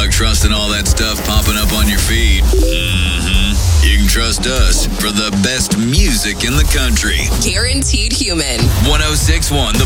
luck trusting all that stuff popping up on your feed. You can trust us for the best music in the country. Guaranteed Human. 106.1 The